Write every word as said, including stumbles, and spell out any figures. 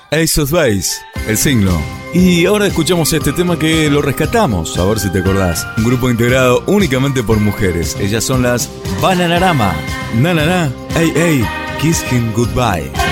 Ace of Base, el signo. Y ahora escuchamos este tema que lo rescatamos, a ver si te acordás. Un grupo integrado únicamente por mujeres. Ellas son las Bananarama. Na na na, ey ey, kiss him goodbye.